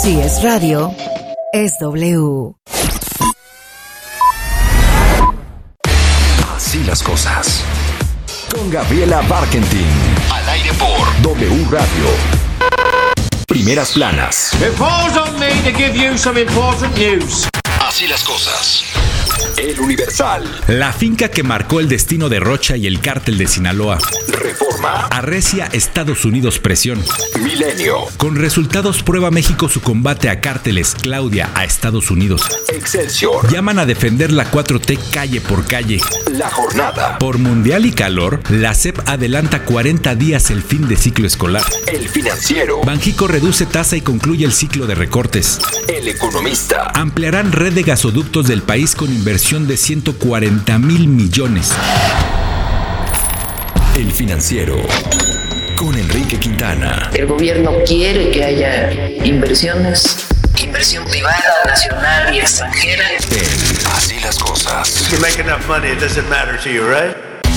Si es radio, es W. Así las cosas. Con Gabriela Barkentin. Al aire por W Radio. Primeras planas. It falls on me to give you some important news. Así las cosas. El Universal. La finca que marcó el destino de Rocha y el cártel de Sinaloa. Reforma. Arrecia Estados Unidos presión. Milenio. Con resultados prueba México su combate a cárteles. Claudia a Estados Unidos. Excelsior. Llaman a defender la 4T calle por calle. La jornada. Por mundial y calor, la SEP adelanta 40 días el fin de ciclo escolar. El Financiero. Banjico reduce tasa y concluye el ciclo de recortes. El Economista. Ampliarán red de gasoductos del país con inversión de 140,000 millones. El Financiero. Con Enrique Quintana. El gobierno quiere que haya inversiones, inversión privada, nacional y extranjera. Así las cosas. If you make enough money, it doesn't matter to you, right?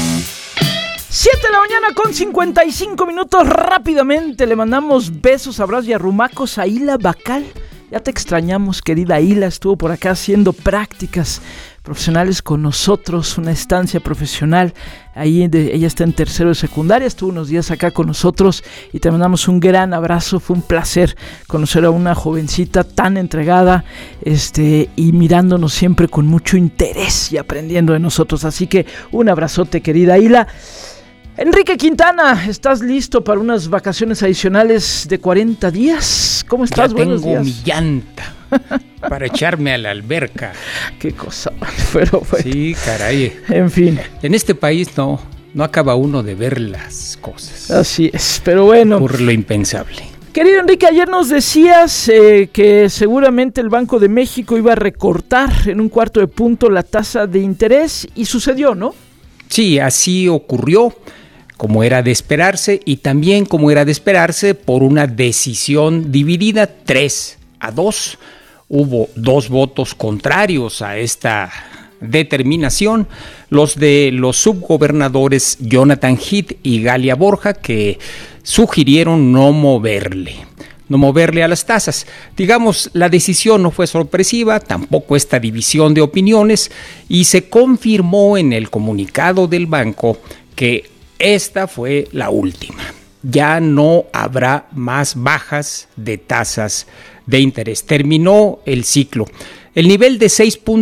7 de la mañana con 55 minutos. Rápidamente le mandamos besos, abrazos y arrumacos a Hila Bacal. Ya te extrañamos, querida Hila. Estuvo por acá haciendo prácticas profesionales con nosotros, una estancia profesional. Ella está en tercero de secundaria, estuvo unos días acá con nosotros y te mandamos un gran abrazo. Fue un placer conocer a una jovencita tan entregada y mirándonos siempre con mucho interés y aprendiendo de nosotros. Así que un abrazote, querida Hila. Enrique Quintana, ¿estás listo para unas vacaciones adicionales de 40 días? ¿Cómo estás? Ya Buenos tengo días. mi llanta para echarme a la alberca. Qué cosa, pero bueno. Sí, caray. En fin. En este país no acaba uno de ver las cosas. Así es, pero bueno. Por lo impensable. Querido Enrique, ayer nos decías que seguramente el Banco de México iba a recortar en 1/4 de punto la tasa de interés y sucedió, ¿no? Sí, así ocurrió, como era de esperarse, y también como era de esperarse por una decisión dividida 3-2. Hubo 2 votos contrarios a esta determinación, los de los subgobernadores Jonathan Heath y Galia Borja, que sugirieron no moverle a las tasas. Digamos, la decisión no fue sorpresiva, tampoco esta división de opiniones, y se confirmó en el comunicado del banco que esta fue la última. Ya no habrá más bajas de tasas de interés. Terminó el ciclo. El nivel de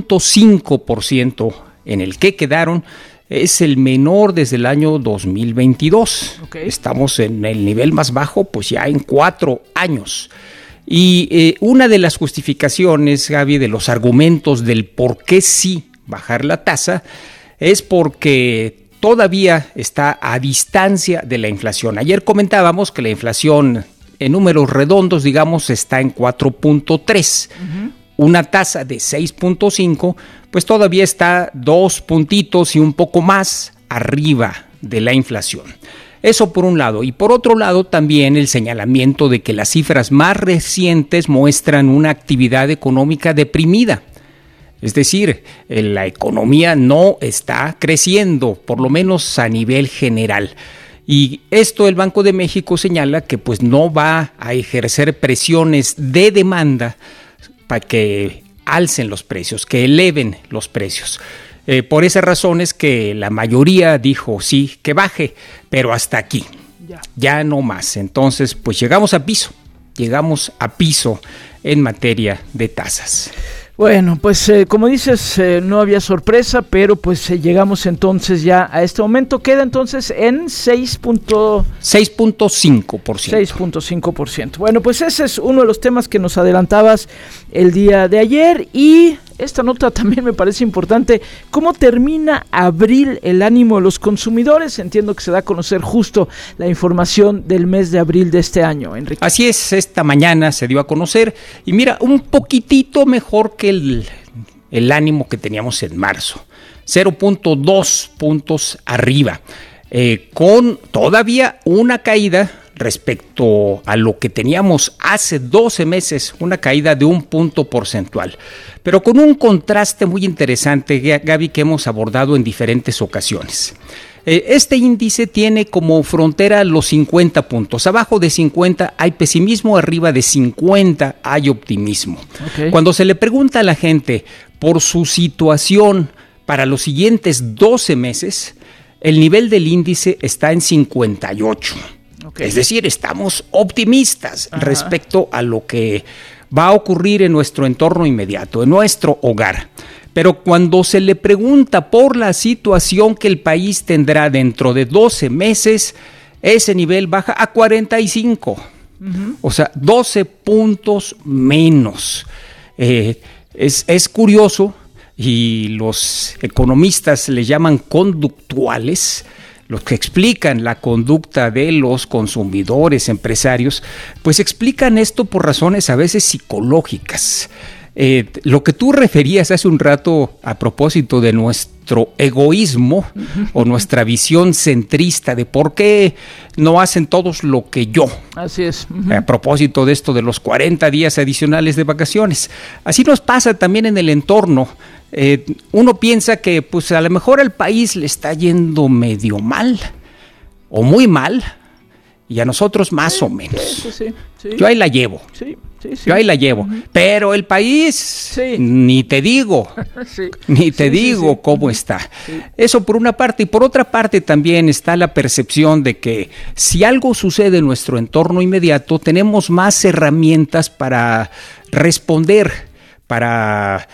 6.5% en el que quedaron es el menor desde el año 2022. Okay. Estamos en el nivel más bajo, pues ya en 4 años. Y una de las justificaciones, Gaby, de los argumentos del por qué sí bajar la tasa, es porque todavía está a distancia de la inflación. Ayer comentábamos que la inflación en números redondos, digamos, está en 4.3. Una tasa de 6.5, pues todavía está 2 puntitos y un poco más arriba de la inflación. Eso por un lado. Y por otro lado también el señalamiento de que las cifras más recientes muestran una actividad económica deprimida. Es decir, la economía no está creciendo, por lo menos a nivel general. Y esto el Banco de México señala que pues no va a ejercer presiones de demanda para que alcen los precios, que eleven los precios. Por esas razones que la mayoría dijo sí, que baje, pero hasta aquí, ya no más. Entonces, pues llegamos a piso en materia de tasas. Bueno, pues como dices, no había sorpresa, pero pues llegamos entonces ya a este momento. Queda entonces en 6.5%. 6.5%. Bueno, pues ese es uno de los temas que nos adelantabas el día de ayer, y esta nota también me parece importante. ¿Cómo termina abril el ánimo de los consumidores? Entiendo que se da a conocer justo la información del mes de abril de este año, Enrique. Así es, esta mañana se dio a conocer, y mira, un poquitito mejor que el ánimo que teníamos en marzo, 0.2 puntos arriba, con todavía una caída respecto a lo que teníamos hace 12 meses, una caída de 1 punto porcentual, pero con un contraste muy interesante, Gaby, que hemos abordado en diferentes ocasiones. Este índice tiene como frontera los 50 puntos. Abajo de 50 hay pesimismo, arriba de 50 hay optimismo. Okay. Cuando se le pregunta a la gente por su situación para los siguientes 12 meses, el nivel del índice está en 58. Okay. Es decir, estamos optimistas respecto a lo que va a ocurrir en nuestro entorno inmediato, en nuestro hogar. Pero cuando se le pregunta por la situación que el país tendrá dentro de 12 meses, ese nivel baja a 45. O sea, 12 puntos menos. Es curioso, y los economistas le llaman conductuales, los que explican la conducta de los consumidores, empresarios, pues explican esto por razones a veces psicológicas. Lo que tú referías hace un rato a propósito de nuestro egoísmo o nuestra visión centrista de por qué no hacen todos lo que yo. Así es. A propósito de esto de los 40 días adicionales de vacaciones. Así nos pasa también en el entorno. Uno piensa que pues a lo mejor al país le está yendo medio mal o muy mal y a nosotros más o menos. Sí. Yo ahí la llevo. Sí. Yo ahí la llevo. Pero el país, ni te digo, cómo está. Sí. Eso por una parte. Y por otra parte también está la percepción de que si algo sucede en nuestro entorno inmediato, tenemos más herramientas para responder. Para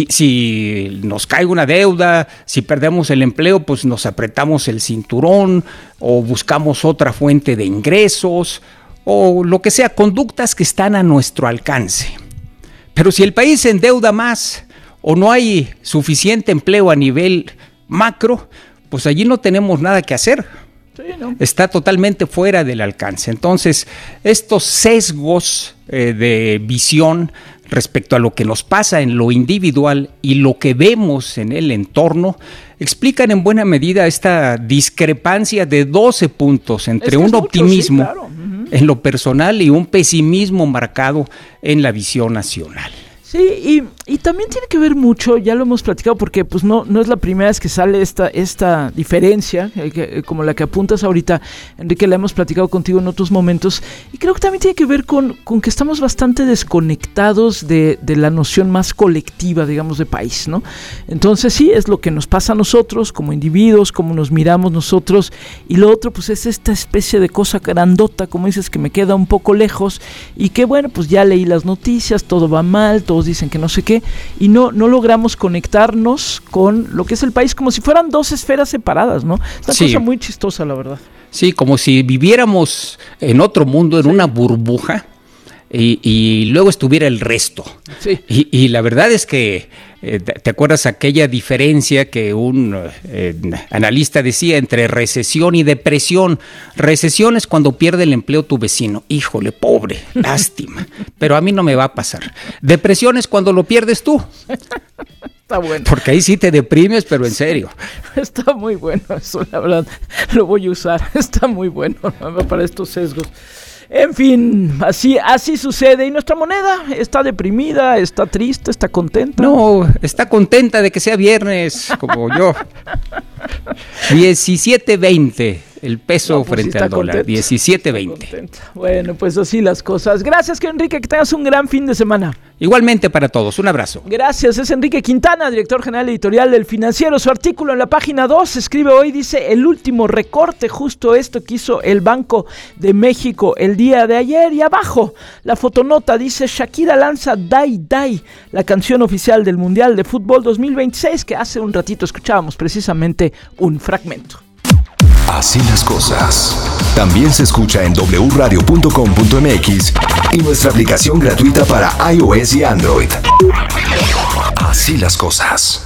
si nos cae una deuda, si perdemos el empleo, pues nos apretamos el cinturón o buscamos otra fuente de ingresos o lo que sea, conductas que están a nuestro alcance. Pero si el país se endeuda más o no hay suficiente empleo a nivel macro, pues allí no tenemos nada que hacer. Sí, ¿no? Está totalmente fuera del alcance. Entonces, estos sesgos de visión respecto a lo que nos pasa en lo individual y lo que vemos en el entorno, explican en buena medida esta discrepancia de 12 puntos entre un optimismo en lo personal y un pesimismo marcado en la visión nacional. Sí, y también tiene que ver mucho, ya lo hemos platicado, porque pues no es la primera vez que sale esta diferencia, como la que apuntas ahorita, Enrique, la hemos platicado contigo en otros momentos, y creo que también tiene que ver con que estamos bastante desconectados de la noción más colectiva, digamos, de país, ¿no? Entonces sí, es lo que nos pasa a nosotros como individuos, cómo nos miramos nosotros, y lo otro pues es esta especie de cosa grandota, como dices, que me queda un poco lejos, y que bueno, pues ya leí las noticias, todo va mal, todos dicen que no sé qué, y no logramos conectarnos con lo que es el país, como si fueran dos esferas separadas, ¿no? Es una cosa muy chistosa, la verdad. Sí, como si viviéramos en otro mundo, en una burbuja, y luego estuviera el resto. Sí. Y la verdad es que, ¿te acuerdas aquella diferencia que un analista decía entre recesión y depresión? Recesión es cuando pierde el empleo tu vecino. Híjole, pobre, lástima. Pero a mí no me va a pasar. Depresión es cuando lo pierdes tú. Está bueno. Porque ahí sí te deprimes, pero en serio. Está muy bueno eso, la verdad. Lo voy a usar. Está muy bueno para estos sesgos. En fin, así sucede. ¿Y nuestra moneda está deprimida, está triste, está contenta? No, está contenta de que sea viernes, como yo. 17.20 el peso pues frente al dólar. 17.20. Bueno, pues así las cosas. Gracias, Enrique, que tengas un gran fin de semana. Igualmente para todos, un abrazo. Gracias, es Enrique Quintana, director general editorial del Financiero. Su artículo en la página 2 escribe hoy, dice, el último recorte, justo esto que hizo el Banco de México el día de ayer. Y abajo, la fotonota dice, Shakira lanza Dai Dai, la canción oficial del Mundial de Fútbol 2026, que hace un ratito escuchábamos precisamente un fragmento. Así las cosas. También se escucha en wradio.com.mx y nuestra aplicación gratuita para iOS y Android. Así las cosas.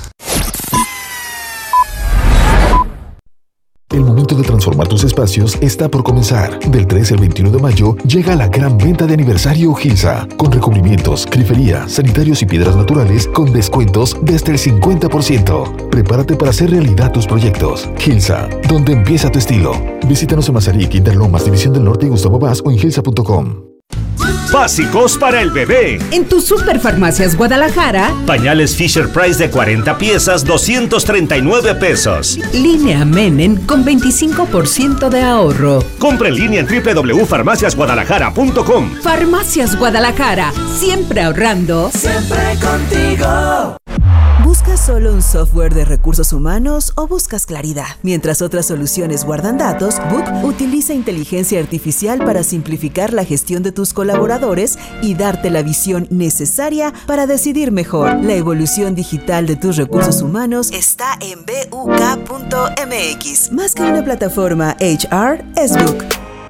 El momento de transformar tus espacios está por comenzar. Del 13 al 21 de mayo llega la gran venta de aniversario Gilsa, con recubrimientos, grifería, sanitarios y piedras naturales con descuentos desde el 50%. Prepárate para hacer realidad tus proyectos. Gilsa, donde empieza tu estilo. Visítanos en Mazarik, Interlomas, División del Norte y Gustavo Vaz o en gilsa.com. básicos para el bebé. En tu Superfarmacias Guadalajara, Pañales Fisher Price de 40 piezas, 239 pesos. Línea Menem con 25% de ahorro. Compra en línea en www.farmaciasguadalajara.com. Farmacias Guadalajara, siempre ahorrando. Siempre contigo. ¿Buscas solo un software de recursos humanos o buscas claridad? Mientras otras soluciones guardan datos, Book utiliza inteligencia artificial para simplificar la gestión de tus colaboradores y darte la visión necesaria para decidir mejor. La evolución digital de tus recursos humanos está en buk.mx. Más que una plataforma HR, es Book.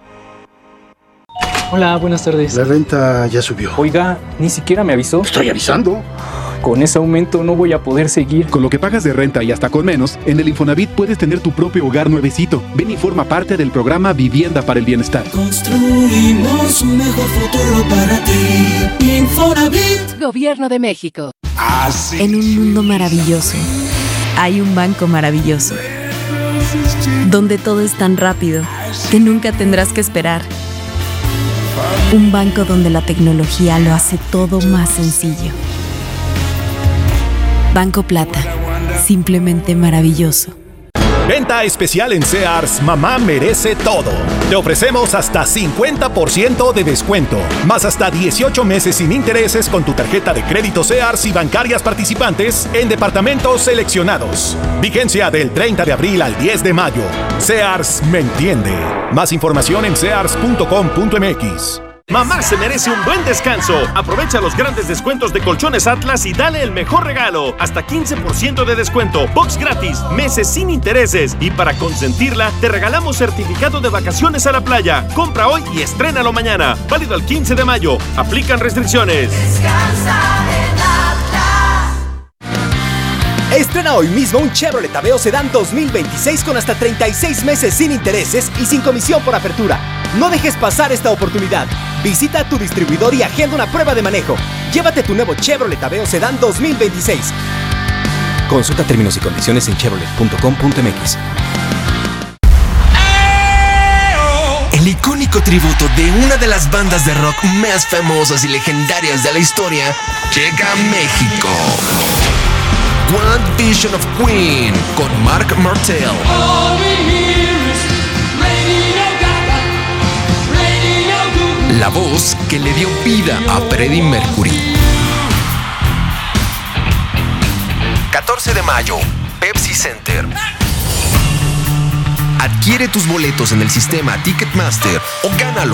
Hola, buenas tardes. La renta ya subió. Oiga, ni siquiera me avisó. Estoy avisando. Con ese aumento no voy a poder seguir. Con lo que pagas de renta y hasta con menos, en el Infonavit puedes tener tu propio hogar nuevecito. Ven y forma parte del programa Vivienda para el Bienestar. Construimos un mejor futuro para ti. Infonavit. Gobierno de México. En un mundo maravilloso, hay un banco maravilloso, donde todo es tan rápido que nunca tendrás que esperar. Un banco donde la tecnología lo hace todo más sencillo. Banco Plata, simplemente maravilloso. Venta especial en Sears, mamá merece todo. Te ofrecemos hasta 50% de descuento, más hasta 18 meses sin intereses con tu tarjeta de crédito Sears y bancarias participantes en departamentos seleccionados. Vigencia del 30 de abril al 10 de mayo. Sears me entiende. Más información en sears.com.mx. Mamá se merece un buen descanso. Aprovecha los grandes descuentos de Colchones Atlas y dale el mejor regalo. Hasta 15% de descuento, box gratis, meses sin intereses. Y para consentirla, te regalamos certificado de vacaciones a la playa. Compra hoy y estrénalo mañana. Válido al 15 de mayo. Aplican restricciones. Descansa en Atlas. Estrena hoy mismo un Chevrolet Aveo Sedán 2026 con hasta 36 meses sin intereses y sin comisión por apertura. No dejes pasar esta oportunidad. Visita tu distribuidor y agenda una prueba de manejo. Llévate tu nuevo Chevrolet Aveo Sedán 2026. Consulta términos y condiciones en chevrolet.com.mx. El icónico tributo de una de las bandas de rock más famosas y legendarias de la historia llega a México. One Vision of Queen con Mark Martel. La voz que le dio vida a Freddie Mercury. 14 de mayo, Pepsi Center. Adquiere tus boletos en el sistema Ticketmaster o gánalo